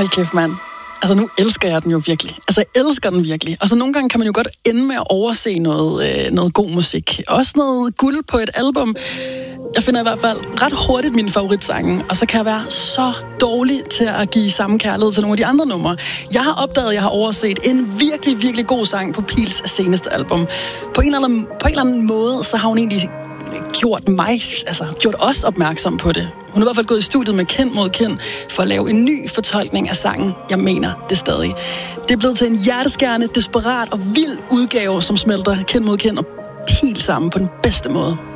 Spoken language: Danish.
Hold kæft, mand. Altså, nu elsker jeg den jo virkelig. Altså, jeg elsker den virkelig. Og så nogle gange kan man jo godt ende med at overse noget god musik. Også noget guld på et album. Jeg finder i hvert fald ret hurtigt mine favoritsange, og så kan jeg være så dårlig til at give samme kærlighed til nogle af de andre numre. Jeg har opdaget, at jeg har overset en virkelig, virkelig god sang på Pils seneste album. På en eller anden måde, så har hun egentlig gjort os opmærksom på det. Hun har i hvert fald gået i studiet med Kind mod Kind for at lave en ny fortolkning af sangen. Jeg mener det stadig. Det er blevet til en hjerteskærende, desperat og vild udgave, som smelter Kind mod Kind og Pil sammen på den bedste måde.